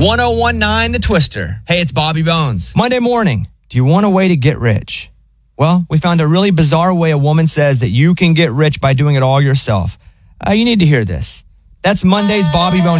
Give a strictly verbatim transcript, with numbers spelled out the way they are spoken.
oh one nine The Twister. Hey, it's Bobby Bones. Monday morning. Do you want a way to get rich? Well, we found a really bizarre way a woman says that you can get rich by doing it all yourself. Uh, you need to hear this. That's Monday's Bobby Bones